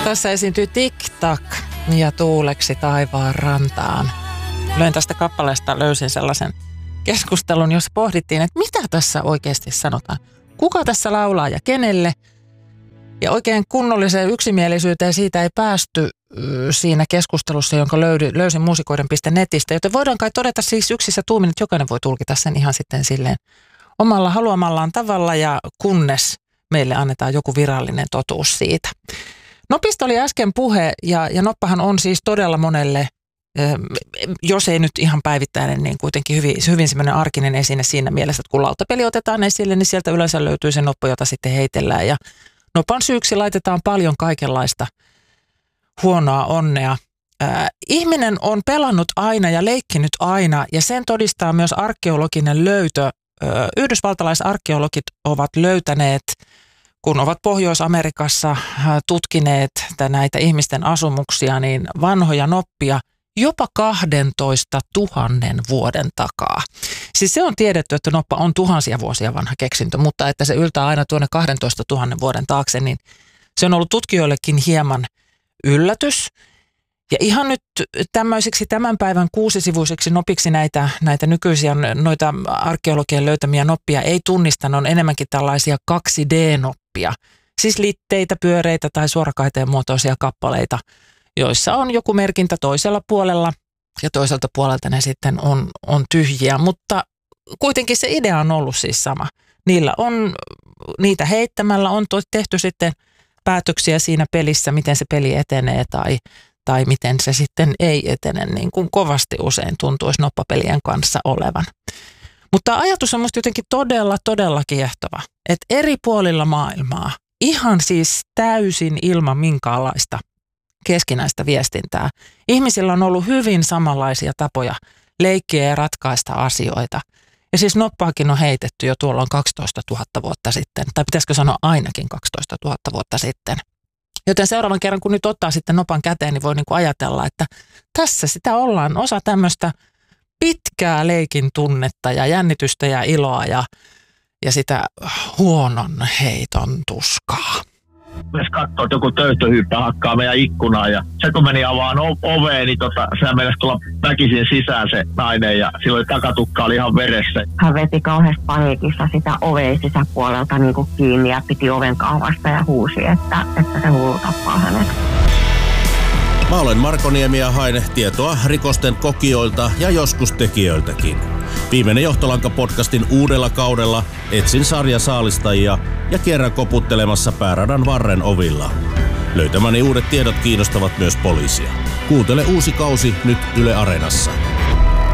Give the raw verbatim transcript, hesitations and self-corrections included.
Tässä esiintyy Tik-tak ja Tuuleksi taivaan rantaan. Löin tästä kappaleesta, löysin sellaisen keskustelun, jossa pohdittiin, että mitä tässä oikeasti sanotaan. Kuka tässä laulaa ja kenelle? Ja oikein kunnolliseen yksimielisyyteen siitä ei päästy siinä keskustelussa, jonka löydin, löysin muusikoiden piste netistä. Joten voidaan kai todeta siis yksissä tuumin, että jokainen voi tulkita sen ihan sitten silleen omalla haluamallaan tavalla ja kunnes meille annetaan joku virallinen totuus siitä. Nopista oli äsken puhe ja, ja Noppahan on siis todella monelle, jos ei nyt ihan päivittäinen, niin kuitenkin hyvin, hyvin semmoinen arkinen esine siinä mielessä, että kun lautapeli otetaan esille, niin sieltä yleensä löytyy se noppa, jota sitten heitellään. Ja nopan syyksi laitetaan paljon kaikenlaista huonoa onnea. Äh, ihminen on pelannut aina ja leikkinyt aina, ja sen todistaa myös arkeologinen löytö. Äh, yhdysvaltalaisarkeologit ovat löytäneet, kun ovat Pohjois-Amerikassa äh, tutkineet näitä ihmisten asumuksia, niin vanhoja noppia jopa kahdentoista tuhannen vuoden takaa. Siis se on tiedetty, että noppa on tuhansia vuosia vanha keksintö, mutta että se yltää aina tuonne kahdentoista tuhannen vuoden taakse, niin se on ollut tutkijoillekin hieman yllätys. Ja ihan nyt tämmöisiksi tämän päivän kuusisivuisiksi nopiksi näitä, näitä nykyisiä noita arkeologien löytämiä noppia ei tunnista, ne on enemmänkin tällaisia kaksi D-noppia. Siis litteitä, pyöreitä tai suorakaiteen muotoisia kappaleita, joissa on joku merkintä toisella puolella ja toiselta puolelta ne sitten on, on tyhjiä, mutta kuitenkin se idea on ollut siis sama. Niillä on, niitä heittämällä on tehty sitten päätöksiä siinä pelissä, miten se peli etenee tai, tai miten se sitten ei etene, niin kuin kovasti usein tuntuisi noppapelien kanssa olevan. Mutta ajatus on musta jotenkin todella, todella kiehtova, että eri puolilla maailmaa, ihan siis täysin ilman minkäänlaista keskinäistä viestintää. Ihmisillä on ollut hyvin samanlaisia tapoja leikkiä ja ratkaista asioita. Ja siis noppaakin on heitetty jo tuolloin kaksitoista tuhatta vuotta sitten, tai pitäisikö sanoa ainakin kaksitoista tuhatta vuotta sitten. Joten seuraavan kerran, kun nyt ottaa sitten nopan käteen, niin voi niin kuin ajatella, että tässä sitä ollaan osa tämmöistä pitkää leikin tunnetta ja jännitystä ja iloa ja, ja sitä huonon heiton tuskaa. Jos katsoo, että joku töyttöhyyppä hakkaa meidän ikkunaan ja se kun meni avaan oveen, niin tota, sehän mennäisi tulla väkisin sisään se nainen ja silloin takatukka oli ihan veressä. Hän veti kauheasti paniikissa sitä oveen sisäpuolelta niin kuin kiinni ja piti oven kahvasta ja huusi, että, että se hullu tappaa hänet. Mä olen Marko Niemi ja haen tietoa rikosten kokijoilta ja joskus tekijöiltäkin. Viimeinen Johtolanka-podcastin uudella kaudella etsin sarjasaalistajia ja kierrän koputtelemassa pääradan varren ovilla. Löytämäni uudet tiedot kiinnostavat myös poliisia. Kuuntele uusi kausi nyt Yle Areenassa.